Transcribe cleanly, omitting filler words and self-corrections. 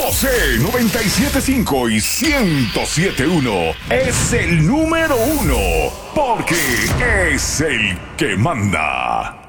José 97.5 y 107.1 es el número uno porque es el que manda.